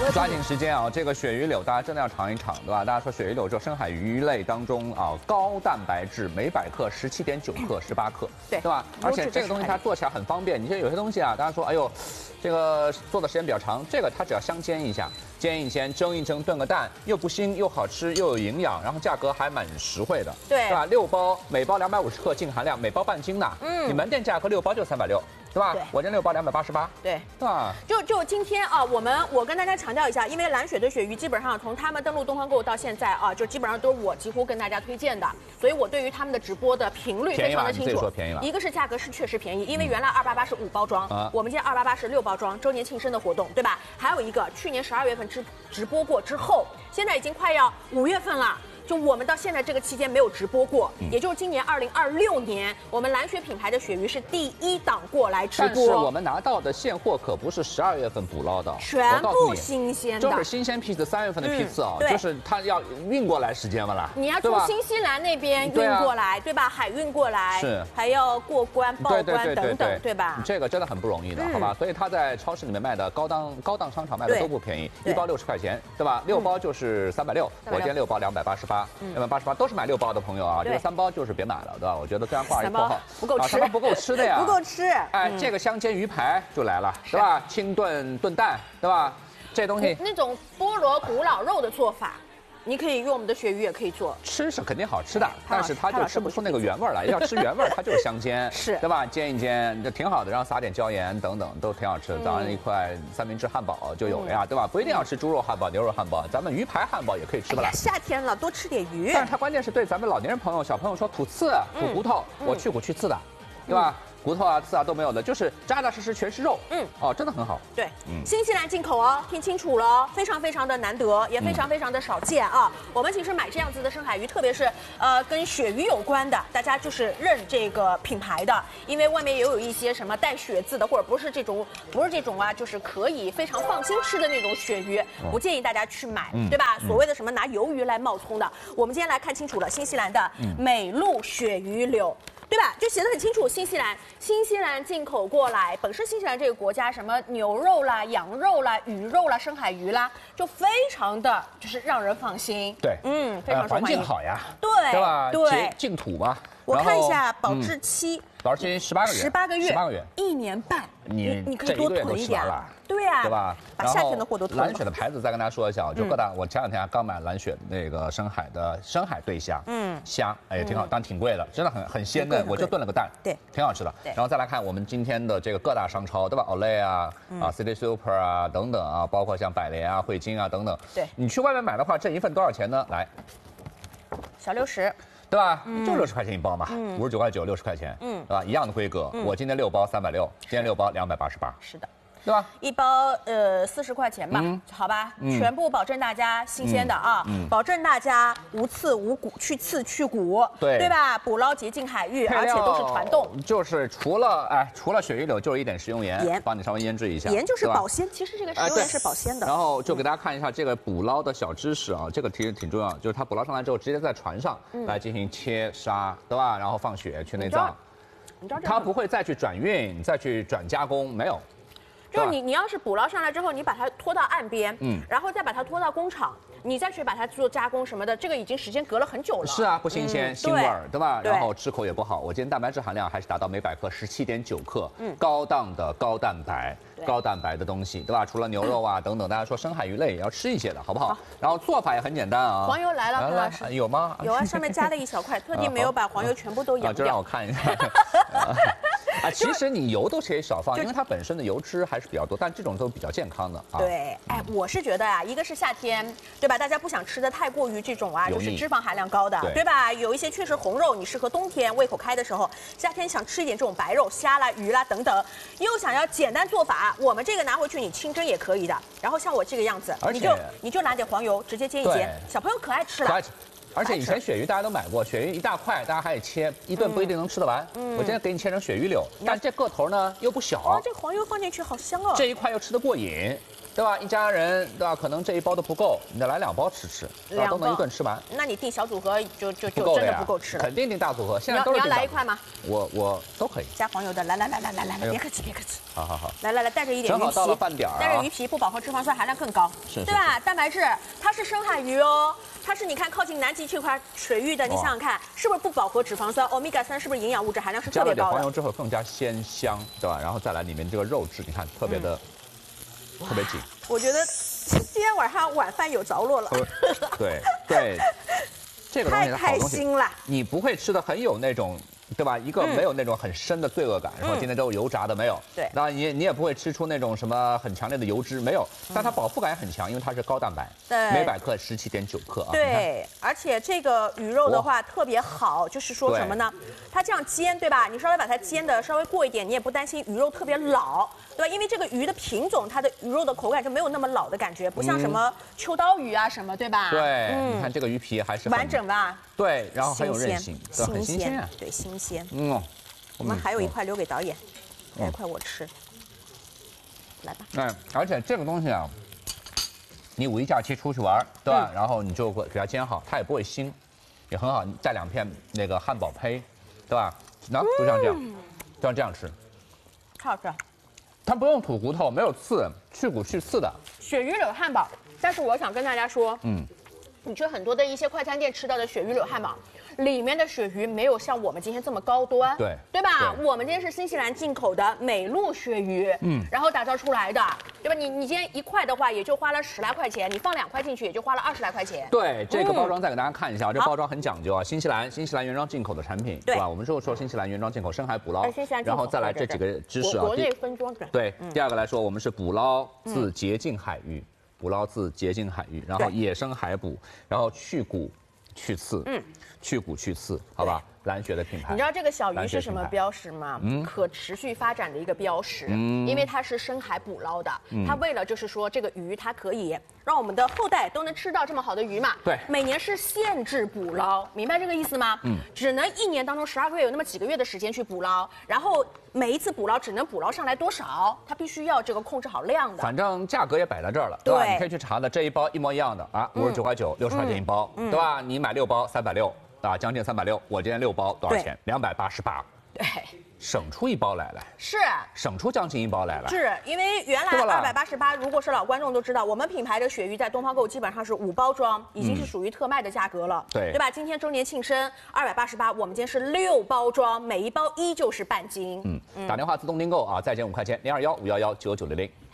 抓紧时间啊！这个鳕鱼柳大家真的要尝一尝，对吧？大家说鳕鱼柳这深海鱼类当中啊，高蛋白质，每100克17.9克，18克，对吧？而且这个东西它做起来很方便。你像有些东西啊，大家说，哎呦，这个做的时间比较长，这个它只要香煎一下。 煎一煎，蒸一蒸，炖个蛋，又不腥又好吃，又有营养，然后价格还蛮实惠的，对吧？6包，每包250克净含量，每包半斤的。你门店价格6包就360，对吧？我这6包288，对吧？ 就今天啊，我跟大家强调一下，因为蓝雪的鳕鱼基本上从他们登陆东方购物到现在啊，就基本上都是我几乎跟大家推荐的，所以我对于他们的直播的频率非常的清楚。 便宜了， 一个是价格是确实便宜，因为原来288是5包装，我们今天288是6包装，周年庆生的活动，对吧？还有一个去年12月份直播过之后，现在已经快要5月份了。 就我们到现在这个期间没有直播过，也就是今年2026年，我们蓝雪品牌的鳕鱼是第1档过来直播。 但是我们拿到的现货可不是12月份捕捞的， 全部新鲜的， 就是新鲜批次，3月份的批次啊，就是它要运过来时间嘛啦。 你要从新西兰那边运过来，对吧？海运过来， 是还要过关、报关等等，对吧？ 这个真的很不容易的，好吧？所以它在超市里面卖的高档商场卖的都不便宜，1包60块钱，对吧？6包就是360，我今天6包288，288。 都是买6包的朋友啊，这个3包就是别买了，对吧？我觉得虽然挂一括号， 不够吃， 3包不够吃的呀， 不够吃。 哎，这个香煎鱼排就来了，对吧？清炖蛋，对吧？这东西那种菠萝古老肉的做法。 你可以用我们的鳕鱼，也可以做， 吃是肯定好吃的，但是它就吃不出那个原味来。要吃原味，它就是香煎，是对吧？煎一煎就挺好的，然后撒点椒盐等等，都挺好吃的。早上一块三明治汉堡就有了呀，对吧？不一定要吃猪肉汉堡、牛肉汉堡，咱们鱼排汉堡也可以吃不啦。 夏天了，多吃点鱼。 但是它关键是对咱们老年人朋友、小朋友说吐刺、吐骨头，我去骨去刺的，对吧？ 骨头啊、刺啊都没有的，就是扎扎实实全是肉。哦，真的很好。 对，新西兰进口哦，听清楚了，非常非常的难得，也非常非常的少见啊。我们其实买这样子的深海鱼，特别是跟鳕鱼有关的，大家就是认这个品牌的，因为外面也有一些什么带血字的，或者不是这种啊，就是可以非常放心吃的那种鳕鱼，不建议大家去买，对吧？所谓的什么拿鱿鱼来冒充的，我们今天来看清楚了，新西兰的美鹿鳕鱼柳。 对吧？就写得很清楚，新西兰进口过来，本身新西兰这个国家什么牛肉啦、羊肉啦、鱼肉啦、深海鱼啦，就非常的就是让人放心。对，非常受欢迎。环境好呀， 对吧？ 对， 净土嘛。 我看一下保质期。 保质期18个月 ，18个月，1年半，你可以多囤一点了， 对呀， 对吧？ 把夏天的货都囤了。 蓝雪的牌子再跟大家说一下，就各大，我前2天刚买蓝雪那个深海对虾，虾，哎，挺好，但挺贵的，真的很鲜嫩，我就炖了个蛋，对，挺好吃的。然后再来看我们今天的这个各大商超，对吧 ？Olay 啊，City Super 啊等等啊，包括像百联啊、汇金啊等等。对，你去外面买的话，这一份多少钱呢？来， 小60。 对吧？就60块钱一包嘛，59块9，60块钱，对吧？一样的规格。我今天6包360，今天6包288。是的。 对吧？ 一包40块钱吧，好吧，全部保证大家新鲜的啊，保证大家无刺无骨，去刺去骨，对吧？捕捞洁净海域，而且都是传动。 就是除了鳕鱼柳，就是一点食用盐，帮你稍微腌制一下。 盐就是保鲜，其实这个食用盐是保鲜的。 然后就给大家看一下这个捕捞的小知识啊，这个其实挺重要，就是它捕捞上来之后，直接在船上来进行切杀，对吧？然后放血去内脏， 你知道它不会再去转运，再去转加工，没有。 就是你要是捕捞上来之后，你把它拖到岸边，然后再把它拖到工厂，你再去把它做加工什么的，这个已经时间隔了很久了。 是啊，不新鲜，腥味儿，对吧？然后吃口也不好。我今天蛋白质含量还是达到每100克17.9克，高档的高蛋白的东西，对吧？除了牛肉啊等等，大家说深海鱼类也要吃一些的，好不好？然后做法也很简单啊。 黄油来了，潘老师有吗？ 有啊，上面加了一小块，特地没有把黄油全部都扬掉。 就让我看一下。其实你油都可以少放，因为它本身的油脂还是比较多，但这种都比较健康的啊。 对，哎，我是觉得啊，一个是夏天，对吧？大家不想吃的太过于这种啊，就是脂肪含量高的，对吧？有一些确实红肉，你适合冬天胃口开的时候，夏天想吃一点这种白肉，虾啦、鱼啦等等，又想要简单做法，我们这个拿回去你清蒸也可以的。然后像我这个样子，你就拿点黄油直接煎一煎，小朋友可爱吃了。 而且以前鳕鱼大家都买过，鳕鱼一大块，大家还得切，一顿不一定能吃得完。我今天给你切成鳕鱼柳，但这个头呢又不小。 这黄油放进去好香哦。 这一块又吃得过瘾， 对吧？一家人对吧？可能这一包都不够，你再来2包吃，对吧？都能一顿吃完。 那你订小组合就真的不够吃了。 肯定订大组合，现在都是。 你要来1块吗？ 我都可以。 加黄油的，来，别客气。 好。 来，带着一点鱼皮。 正好到了饭点带着鱼皮不饱和脂肪酸含量更高， 是对吧？蛋白质，它是深海鱼哦，它是你看靠近南极这块水域的，你想想看，是不是不饱和脂肪酸？欧米伽3是不是营养物质含量是特别高的？ 加了点黄油之后更加鲜香，对吧？然后再来里面这个肉质，你看特别的。特别紧， 我觉得今天晚上晚饭有着落了。 对，这个东西太开心了。 你不会吃的很有那种，对吧？一个没有那种很深的罪恶感，说今天都是油炸的没有。 对， 那你也不会吃出那种什么很强烈的油脂，没有。但它饱腹感也很强，因为它是高蛋白，每百克17.9克啊。 对，而且这个鱼肉的话特别好，就是说什么呢？它这样煎，对吧？你稍微把它煎的稍微过一点，你也不担心鱼肉特别老。对吧？因为这个鱼的品种，它的鱼肉的口感就没有那么老的感觉，不像什么秋刀鱼啊什么，对吧？ 对，你看这个鱼皮还是完整吧？ 对，然后很有韧性，很新鲜啊。 对，新鲜。 我们还有1块留给导演，这块我吃。来吧。 而且这个东西啊，你5一假期出去玩，对吧？然后你就给它煎好，它也不会腥，也很好。你带2片那个汉堡胚，对吧？那就像这样，就像这样吃， 太好吃了。 它不用吐骨头，没有刺，去骨去刺的鳕鱼柳汉堡。但是我想跟大家说，你去很多的一些快餐店吃到的鳕鱼柳汉堡，里面的鳕鱼没有像我们今天这么高端，对吧？我们今天是新西兰进口的美鹿鳕鱼，然后打造出来的，对吧？你今天1块的话，也就花了10来块钱，你放2块进去，也就花了20来块钱。 对，这个包装再给大家看一下，这包装很讲究啊，新西兰原装进口的产品，对吧？我们就说新西兰原装进口深海捕捞，然后再来这几个知识啊， 国内分装对，第2个来说，我们是捕捞自洁净海域。捕捞自洁净海域，然后野生海捕，然后去骨去刺，去骨去刺，好吧？蓝雪的品牌， 你知道这个小鱼是什么标识吗？可持续发展的一个标识，因为它是深海捕捞的，它为了就是说这个鱼它可以让我们的后代都能吃到这么好的鱼嘛。 对， 每年是限制捕捞，明白这个意思吗？只能1年当中12个月有那么几个月的时间去捕捞，然后每一次捕捞只能捕捞上来多少，它必须要这个控制好量的。 反正价格也摆在这儿了，对吧？你可以去查的，这一包一模一样的啊，59块9，60块钱一包，对吧？你买6包360。啊，将近360，我今天6包多少钱？288。 对， 省出1包来， 是省出将近1包来了。 是因为原来288，如果是老观众都知道，我们品牌的鳕鱼在东方购基本上是5包装，已经是属于特卖的价格了，对吧？今天周年庆生288，我们今天是6包装，每1包依旧是半斤。 打电话自动订购啊，再减5块钱，021-511-9900。